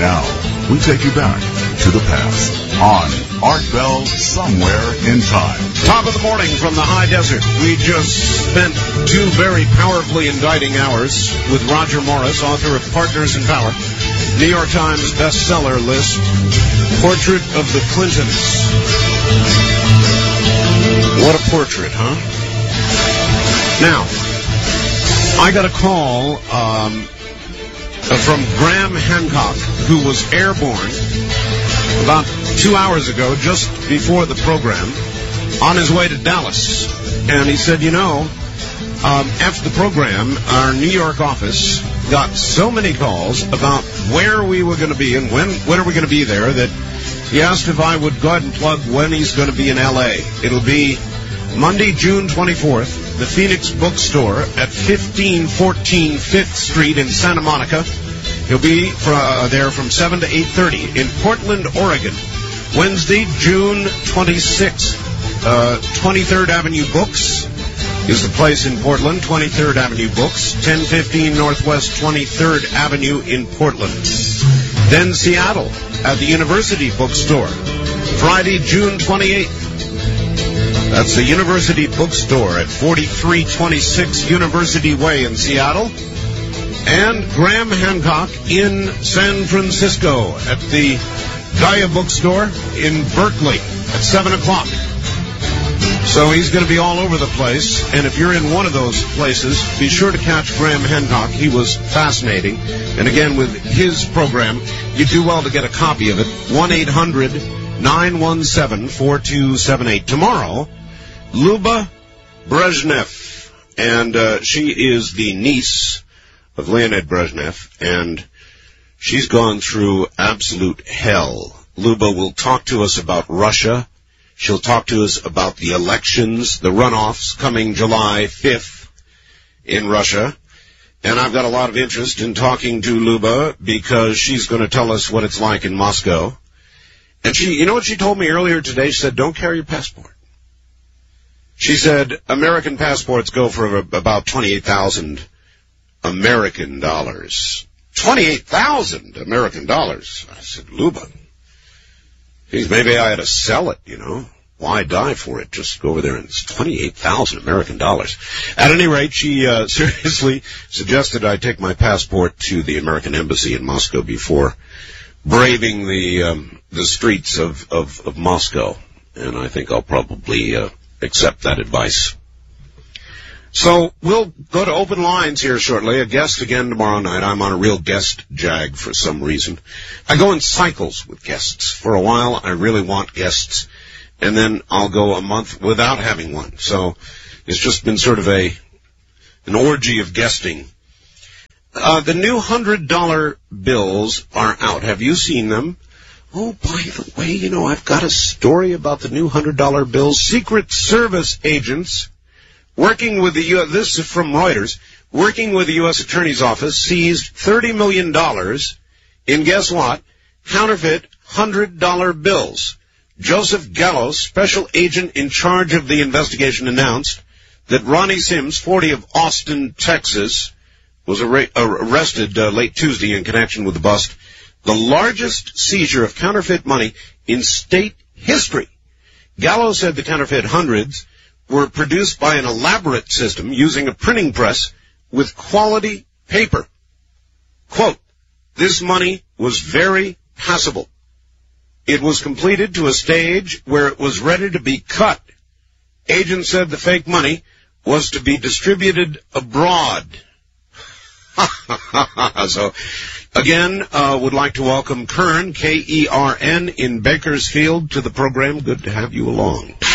Now, we take you back to the past on Art Bell Somewhere in Time. Top of the morning from the high desert. We just spent 2 very powerfully indicting hours with Roger Morris, author of Partners in Power, New York Times bestseller list, Portrait of the Clintons. What a portrait, huh? Now, I got a call from Graham Hancock, who was airborne about 2 hours ago, just before the program, on his way to Dallas. And he said, after the program, our New York office got so many calls about where we were going to be and when are we going to be there that he asked if I would go ahead and plug when he's going to be in L.A. It'll be Monday, June 24th, the Phoenix Bookstore at 1514 5th Street in Santa Monica. He'll be there from 7 to 8:30 in Portland, Oregon. Wednesday, June 26th, 23rd Avenue Books is the place in Portland. 23rd Avenue Books, 1015 Northwest 23rd Avenue in Portland. Then Seattle at the University Bookstore, Friday, June 28th. That's the University Bookstore at 4326 University Way in Seattle. And Graham Hancock in San Francisco at the Gaia Bookstore in Berkeley at 7 o'clock. So he's going to be all over the place. And if you're in one of those places, be sure to catch Graham Hancock. He was fascinating. And again, with his program, you do well to get a copy of it. 1-800-917-4278. Tomorrow, Luba Brezhnev, and she is the niece of Leonid Brezhnev, and she's gone through absolute hell. Luba will talk to us about Russia. She'll talk to us about the elections, the runoffs coming July 5th in Russia. And I've got a lot of interest in talking to Luba because she's going to tell us what it's like in Moscow. And you know what she told me earlier today? She said, don't carry your passport. She said, American passports go for about 28,000 American dollars. 28,000 American dollars. I said, Luba, geez, maybe I had to sell it, Why die for it? Just go over there and it's 28,000 American dollars. At any rate, she seriously suggested I take my passport to the American embassy in Moscow before braving the streets of Moscow. And I think I'll probably accept that advice. So we'll go to open lines here shortly. A guest again tomorrow night. I'm on a real guest jag for some reason. I go in cycles with guests. For a while, I really want guests, and then I'll go a month without having one. So it's just been sort of an orgy of guesting. The new $100 bills are out. Have you seen them? Oh, by the way, I've got a story about the new $100 bills. Secret Service agents working with the U.S., this is from Reuters, working with the U.S. Attorney's Office, seized $30 million in, guess what, counterfeit $100 bills. Joseph Gallo, special agent in charge of the investigation, announced that Ronnie Sims, 40 of Austin, Texas, was arrested late Tuesday in connection with the bust, the largest seizure of counterfeit money in state history. Gallo said the counterfeit hundreds were produced by an elaborate system using a printing press with quality paper. Quote, this money was very passable. It was completed to a stage where it was ready to be cut. Agents said the fake money was to be distributed abroad. So, again, would like to welcome Kern, K-E-R-N, in Bakersfield to the program. Good to have you along.